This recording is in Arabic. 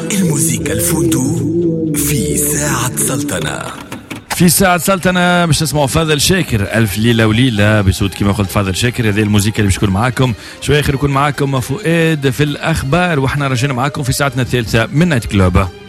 الموسيقى الفوندو في ساعة سلطنة. في ساعة سلطنة باش تسمعوا فاضل شاكر، ألف ليلة وليلة بصوت كما قلت فاضل شاكر. هذه الموسيقى اللي باش تكون معاكم شوية آخر، يكون معاكم فؤاد في الأخبار، وإحنا رجعنا معاكم في ساعتنا الثالثة من نايت كلوب.